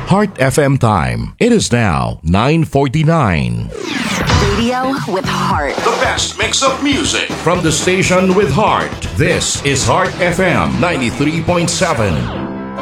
Heart FM time. It is now 9:49. Radio with heart. The best mix of music from the station with heart. This is Heart FM 93.7.